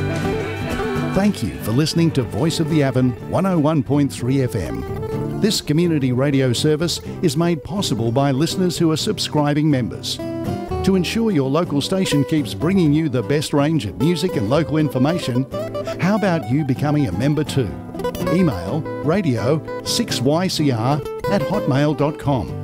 Thank you for listening to Voice of the Avon 101.3 FM. This community radio service is made possible by listeners who are subscribing members. To ensure your local station keeps bringing you the best range of music and local information, how about you becoming a member too? Email radio6ycr@hotmail.com